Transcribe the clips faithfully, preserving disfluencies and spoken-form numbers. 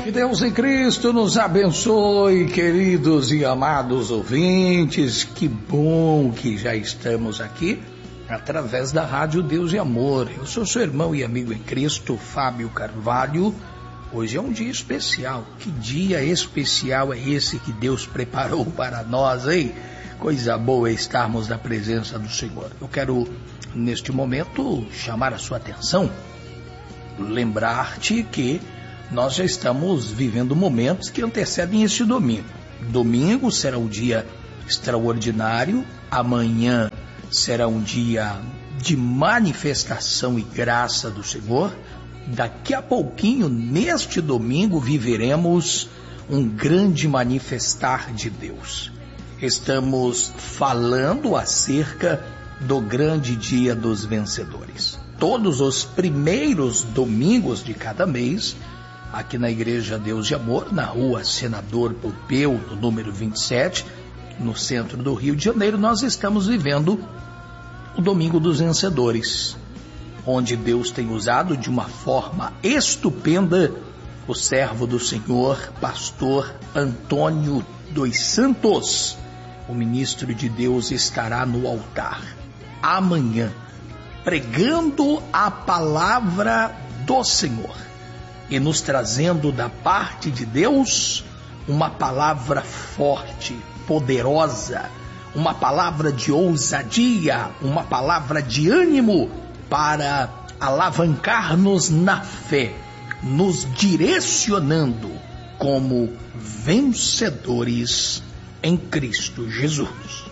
Que Deus em Cristo nos abençoe, queridos e amados ouvintes. Que bom que já estamos aqui através da Rádio Deus e Amor. Eu sou seu irmão e amigo em Cristo, Fábio Carvalho. Hoje é um dia especial. Que dia especial é esse que Deus preparou para nós, hein? Coisa boa é estarmos na presença do Senhor. Eu quero, neste momento, chamar a sua atenção, lembrar-te que nós já estamos vivendo momentos que antecedem este domingo. Domingo será um dia extraordinário, amanhã será um dia de manifestação e graça do Senhor. Daqui a pouquinho, neste domingo, viveremos um grande manifestar de Deus. Estamos falando acerca do grande dia dos vencedores. Todos os primeiros domingos de cada mês, aqui na Igreja Deus de Amor, na rua Senador Pompeu, no número vinte e sete, no centro do Rio de Janeiro, nós estamos vivendo o Domingo dos Vencedores, onde Deus tem usado de uma forma estupenda o servo do Senhor, pastor Antônio dos Santos. O ministro de Deus estará no altar amanhã, pregando a palavra do Senhor e nos trazendo da parte de Deus uma palavra forte, poderosa, uma palavra de ousadia, uma palavra de ânimo para alavancar-nos na fé, nos direcionando como vencedores em Cristo Jesus.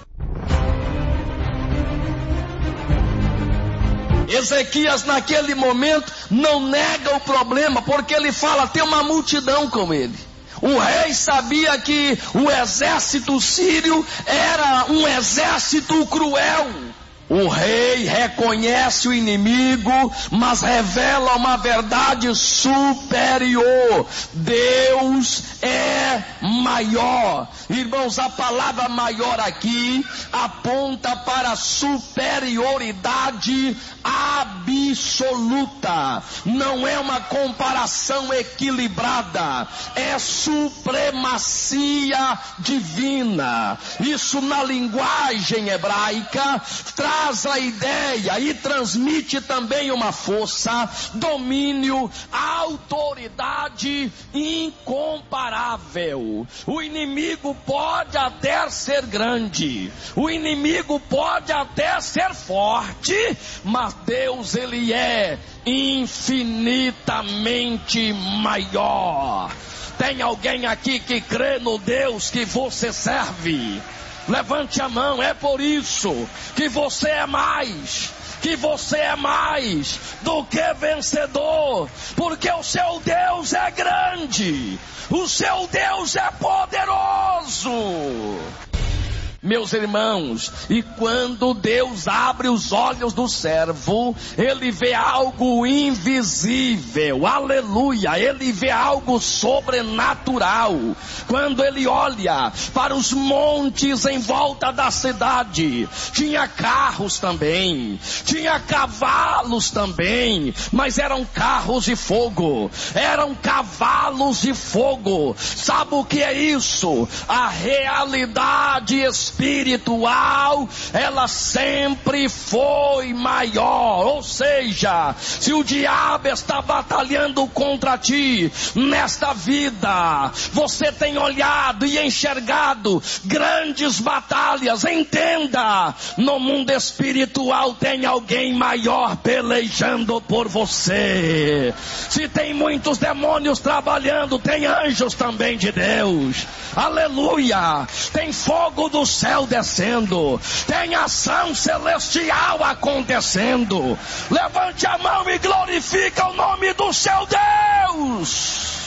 Ezequias naquele momento não nega o problema, porque ele fala, tem uma multidão com ele. O rei sabia que o exército sírio era um exército cruel. O rei reconhece o inimigo, mas revela uma verdade superior. Deus é maior. Irmãos, a palavra maior aqui aponta para a superioridade absoluta. Não é uma comparação equilibrada, é supremacia divina. Isso na linguagem hebraica traz a ideia e transmite também uma força, domínio, autoridade incomparável. O inimigo pode até ser grande, o inimigo pode até ser forte, mas Deus, ele é infinitamente maior. Tem alguém aqui que crê no Deus que você serve? Levante a mão. É por isso que você é mais, que você é mais do que vencedor, porque o seu Deus é grande, o seu Deus é poderoso. Meus irmãos, e quando Deus abre os olhos do servo, ele vê algo invisível, aleluia, ele vê algo sobrenatural. Quando ele olha para os montes em volta da cidade, tinha carros também, tinha cavalos também, mas eram carros de fogo, eram cavalos de fogo. Sabe o que é isso? A realidade espiritual espiritual, ela sempre foi maior. Ou seja, se o diabo está batalhando contra ti nesta vida, você tem olhado e enxergado grandes batalhas, entenda, no mundo espiritual tem alguém maior pelejando por você. Se tem muitos demônios trabalhando, tem anjos também de Deus, aleluia. Tem fogo do céu descendo, tem ação celestial acontecendo. Levante a mão e glorifica o nome do seu Deus.